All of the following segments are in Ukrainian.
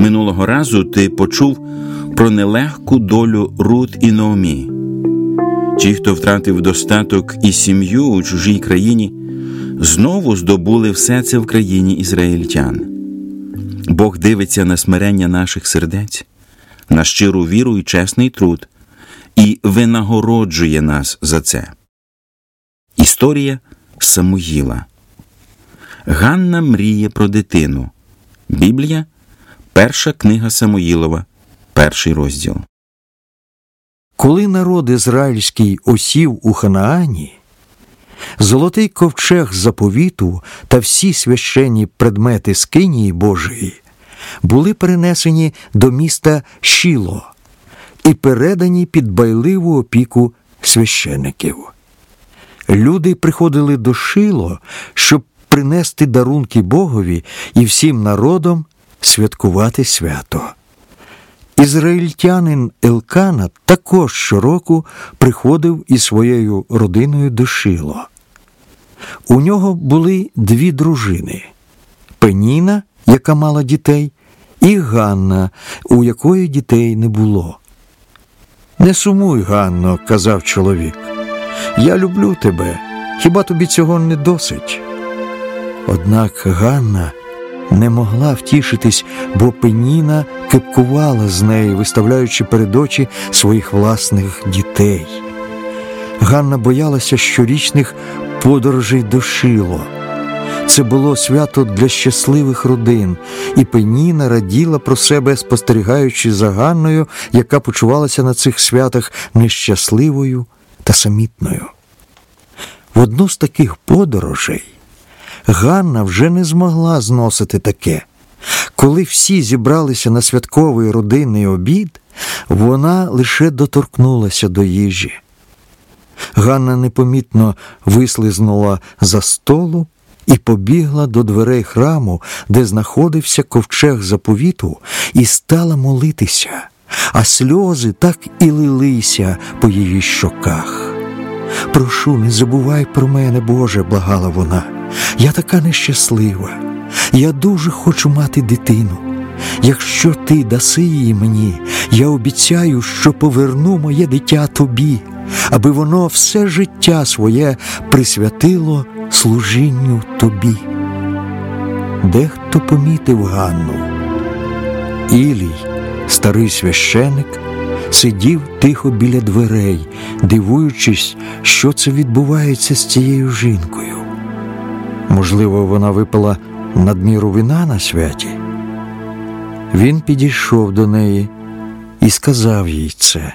Минулого разу ти почув про нелегку долю Рут і Ноомі. Ті, хто втратив достаток і сім'ю у чужій країні, знову здобули все це в країні ізраїльтян. Бог дивиться на смирення наших сердець, на щиру віру і чесний труд, і винагороджує нас за це. Історія Самуїла. Ганна мріє про дитину. Біблія, перша книга Самуїлова, 1 розділ. Коли народ ізраїльський осів у Ханаані, золотий ковчег заповіту та всі священні предмети скинії Божої були перенесені до міста Шіло і передані під байливу опіку священиків. Люди приходили до Шило, щоб принести дарунки Богові і всім народом святкувати свято. Ізраїльтянин Елкана також щороку приходив із своєю родиною до Шило. У нього були 2 дружини – Пеніна, яка мала дітей, і Ганна, у якої дітей не було. «Не сумуй, Ганно», – казав чоловік, – «я люблю тебе, хіба тобі цього не досить?» Однак Ганна не могла втішитись, бо Пеніна кепкувала з неї, виставляючи перед очі своїх власних дітей. Ганна боялася щорічних подорожей до Шило. Це було свято для щасливих родин, і Пеніна раділа про себе, спостерігаючи за Ганною, яка почувалася на цих святах нещасливою та самітною. В одну з таких подорожей Ганна вже не змогла зносити таке. Коли всі зібралися на святковий родинний обід, вона лише доторкнулася до їжі. Ганна непомітно вислизнула за столу і побігла до дверей храму, де знаходився ковчег заповіту, і стала молитися, а сльози так і лилися по її щоках. «Прошу, не забувай про мене, Боже», – благала вона. «Я така нещаслива. Я дуже хочу мати дитину. Якщо ти даси її мені, я обіцяю, що поверну моє дитя тобі, аби воно все життя своє присвятило служінню тобі». Дехто помітив Ганну. Ілій, старий священик, сидів тихо біля дверей, дивуючись, що це відбувається з цією жінкою. Можливо, вона випила надміру вина на святі? Він підійшов до неї і сказав їй це.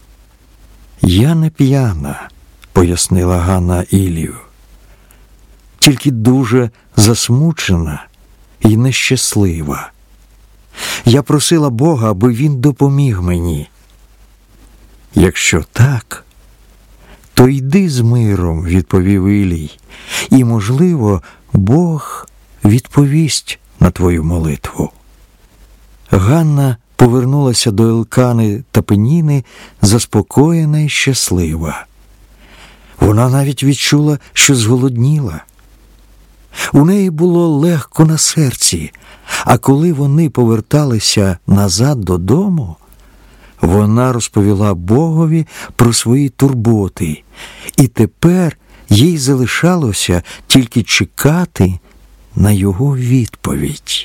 «Я не п'яна», – пояснила Ганна Ілію, «тільки дуже засмучена і нещаслива. Я просила Бога, аби він допоміг мені. Якщо так, то йди з миром», – відповів Ілій, «і, можливо, Бог відповість на твою молитву». Ганна повернулася до Елкани та Пеніни заспокоєна і щаслива. Вона навіть відчула, що зголодніла. У неї було легко на серці, а коли вони поверталися назад додому, вона розповіла Богові про свої турботи, і тепер їй залишалося тільки чекати на його відповідь.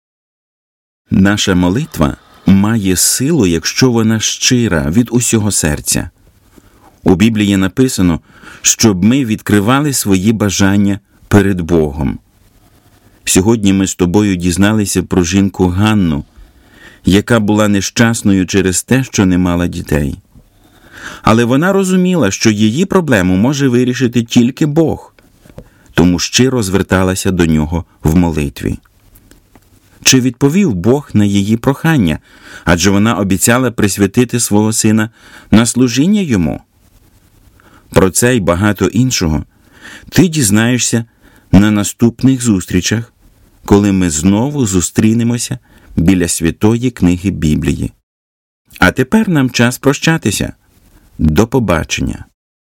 Наша молитва має силу, якщо вона щира від усього серця. У Біблії написано, щоб ми відкривали свої бажання перед Богом. Сьогодні ми з тобою дізналися про жінку Ганну, яка була нещасною через те, що не мала дітей. Але вона розуміла, що її проблему може вирішити тільки Бог, тому щиро зверталася до нього в молитві. Чи відповів Бог на її прохання, адже вона обіцяла присвятити свого сина на служіння йому? Про це й багато іншого ти дізнаєшся на наступних зустрічах, коли ми знову зустрінемося біля святої книги Біблії. А тепер нам час прощатися. До побачення.